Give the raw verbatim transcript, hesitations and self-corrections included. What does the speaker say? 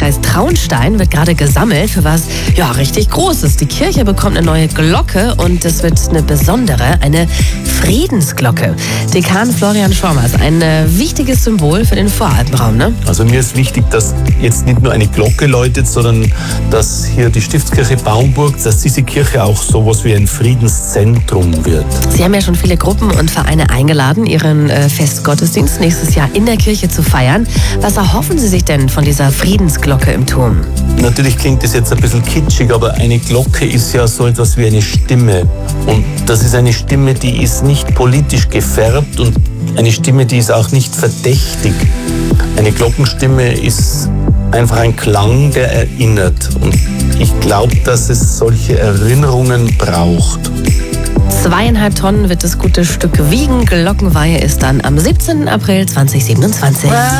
Landkreis Traunstein wird gerade gesammelt für was ja richtig Großes. Die Kirche bekommt eine neue Glocke und es wird eine besondere, eine Friedensglocke. Dekan Florian Schormers, ein äh, wichtiges Symbol für den Voralpenraum, ne? Also mir ist wichtig, dass jetzt nicht nur eine Glocke läutet, sondern dass hier die Stiftskirche Baumburg, dass diese Kirche auch sowas wie ein Friedenszentrum wird. Sie haben ja schon viele Gruppen und Vereine eingeladen, ihren äh, Festgottesdienst nächstes Jahr in der Kirche zu feiern. Was erhoffen Sie sich denn von dieser Friedensglocke im Turm? Natürlich klingt das jetzt ein bisschen kitschig, aber eine Glocke ist ja so etwas wie eine Stimme. Und das ist eine Stimme, die ist nicht politisch gefärbt und eine Stimme, die ist auch nicht verdächtig. Eine Glockenstimme ist einfach ein Klang, der erinnert. Und ich glaube, dass es solche Erinnerungen braucht. Zweieinhalb Tonnen wird das gute Stück wiegen. Glockenweihe ist dann am siebzehnten April zweitausendsiebenundzwanzig.